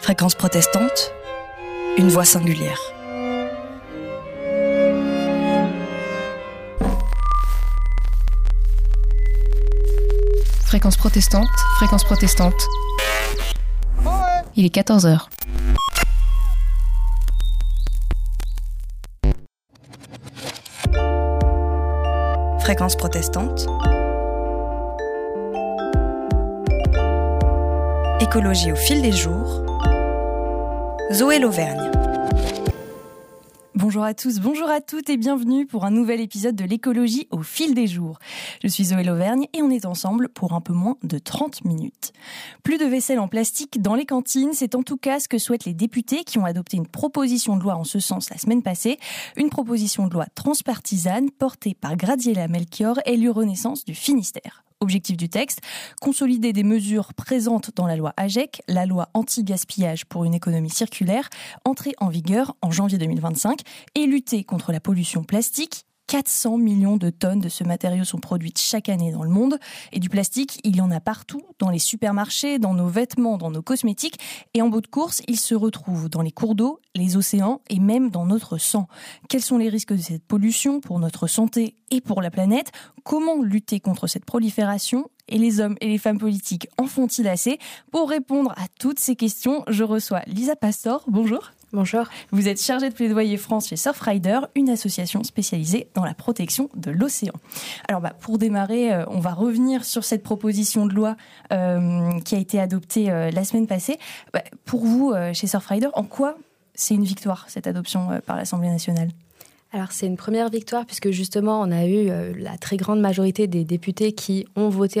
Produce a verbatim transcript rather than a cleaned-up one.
Fréquence protestante, une voix singulière. Fréquence protestante, fréquence protestante. Il est quatorze heures. Fréquence protestante. Écologie au fil des jours. Zoé Lauvergne. Bonjour à tous, bonjour à toutes et bienvenue pour un nouvel épisode de l'écologie au fil des jours. Je suis Zoé Lauvergne et on est ensemble pour un peu moins de trente minutes. Plus de vaisselle en plastique dans les cantines, c'est en tout cas ce que souhaitent les députés qui ont adopté une proposition de loi en ce sens la semaine passée. Une proposition de loi transpartisane portée par Graziella Melchior, élue Renaissance du Finistère. Objectif du texte, consolider des mesures présentes dans la loi AGEC, la loi anti-gaspillage pour une économie circulaire, entrée en vigueur en janvier deux mille vingt-cinq, et lutter contre la pollution plastique. quatre cents millions de tonnes de ce matériau sont produites chaque année dans le monde. Et du plastique, il y en a partout, dans les supermarchés, dans nos vêtements, dans nos cosmétiques. Et en bout de course, il se retrouve dans les cours d'eau, les océans et même dans notre sang. Quels sont les risques de cette pollution pour notre santé et pour la planète ? Comment lutter contre cette prolifération ? Et les hommes et les femmes politiques en font-ils assez ? Pour répondre à toutes ces questions, je reçois Lisa Pastor. Bonjour. Bonjour. Vous êtes chargée de plaidoyer France chez Surfrider, une association spécialisée dans la protection de l'océan. Alors bah, pour démarrer, euh, on va revenir sur cette proposition de loi euh, qui a été adoptée euh, la semaine passée. Bah, pour vous, euh, chez Surfrider, en quoi c'est une victoire, cette adoption euh, par l'Assemblée nationale ? Alors c'est une première victoire puisque justement on a eu euh, la très grande majorité des députés qui ont voté